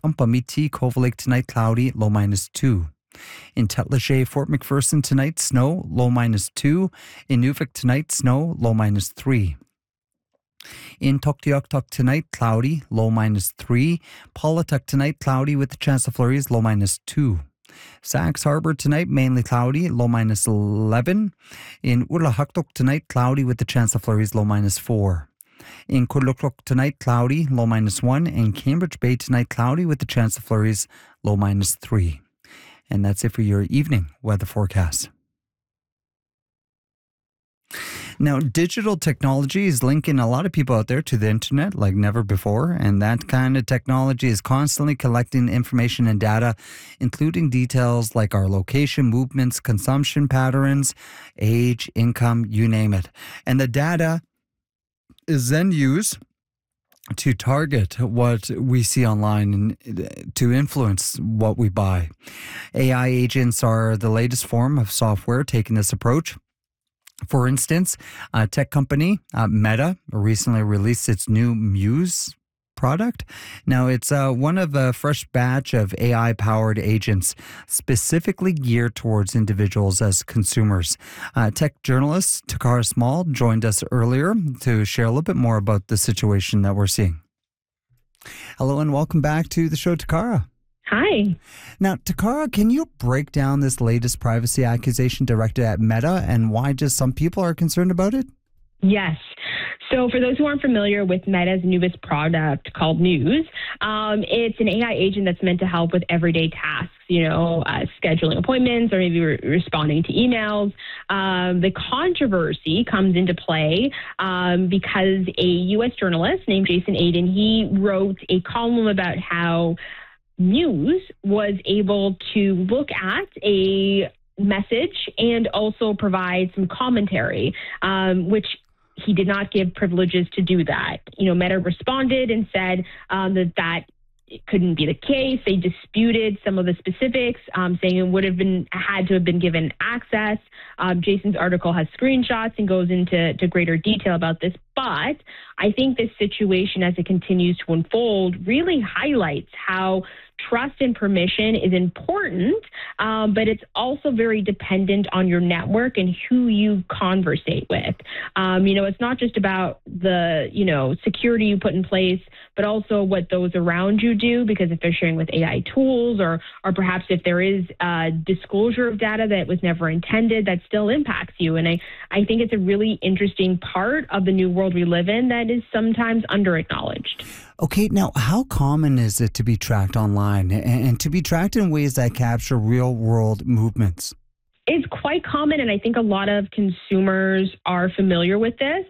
Umpamiti, Cove Lake tonight, cloudy, low -2. In Tetlache, Fort McPherson tonight, snow, low -2. In Nuvik tonight, snow, low -3. In Tuktoyaktuk tonight, cloudy, low -3. Paulatuk tonight, cloudy with a chance of flurries, low -2. Sax Harbor tonight, mainly cloudy, low -11. In Urlahaktuk tonight, cloudy with a chance of flurries, low -4. In Kudlukluk tonight, cloudy, low -1. In Cambridge Bay tonight, cloudy with a chance of flurries, low -3. And that's it for your evening weather forecast. Now, digital technology is linking a lot of people out there to the internet like never before, and that kind of technology is constantly collecting information and data, including details like our location, movements, consumption patterns, age, income, you name it. And the data is then used to target what we see online and to influence what we buy. AI agents are the latest form of software taking this approach. For instance, a tech company, Meta, recently released its new Muse product. Now, it's one of a fresh batch of AI-powered agents specifically geared towards individuals as consumers. Tech journalist Takara Small joined us earlier to share a little bit more about the situation that we're seeing. Hello and welcome back to the show, Takara. Hi. Now, Takara, can you break down this latest privacy accusation directed at Meta and why just some people are concerned about it? Yes. So for those who aren't familiar with Meta's newest product called Muse, it's an AI agent that's meant to help with everyday tasks, scheduling appointments or maybe responding to emails. The controversy comes into play because a U.S. journalist named Jason Aden, he wrote a column about how Muse was able to look at a message and also provide some commentary, which he did not give privileges to do that. Meta responded and said that it couldn't be the case. They disputed some of the specifics, saying it would have had to have been given access. Jason's article has screenshots and goes into greater detail about this. But I think this situation, as it continues to unfold, really highlights how trust and permission is important, but it's also very dependent on your network and who you conversate with. It's not just about the, security you put in place, but also what those around you do, because if they're sharing with AI tools or perhaps if there is disclosure of data that was never intended, that still impacts you. And I think it's a really interesting part of the new world we live in that is sometimes under-acknowledged. Okay, now how common is it to be tracked online and to be tracked in ways that capture real-world movements? It's quite common, and I think a lot of consumers are familiar with this.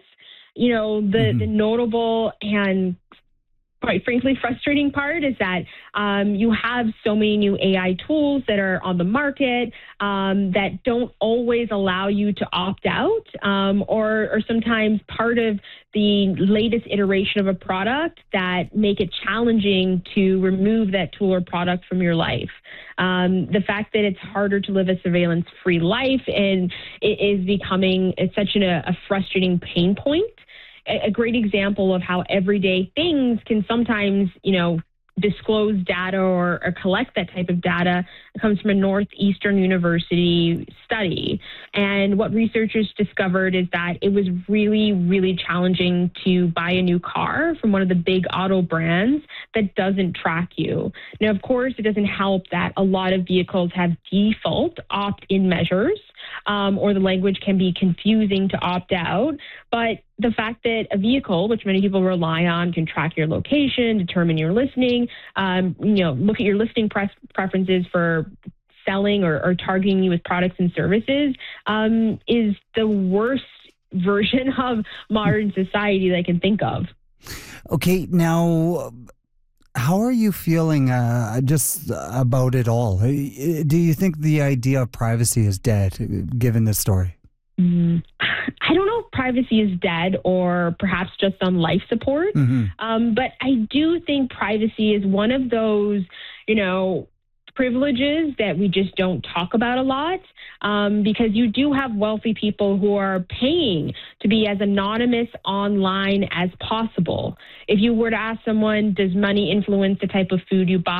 The notable and quite frankly frustrating part is that you have so many new AI tools that are on the market that don't always allow you to opt out, or sometimes part of the latest iteration of a product that make it challenging to remove that tool or product from your life. The fact that it's harder to live a surveillance-free life and it is becoming such a frustrating pain point. A great example of how everyday things can sometimes, disclose data or collect that type of data comes from a Northeastern University study. And what researchers discovered is that it was really, really challenging to buy a new car from one of the big auto brands that doesn't track you. Now, of course, it doesn't help that a lot of vehicles have default opt-in measures, or the language can be confusing to opt out. But the fact that a vehicle, which many people rely on, can track your location, determine your listening, look at your listing preferences for selling or targeting you with products and services, is the worst version of modern society that I can think of. Okay, now, how are you feeling just about it all? Do you think the idea of privacy is dead, given this story? I don't know if privacy is dead or perhaps just on life support, but I do think privacy is one of those, privileges that we just don't talk about a lot, because you do have wealthy people who are paying to be as anonymous online as possible. If you were to ask someone, does money influence the type of food you buy?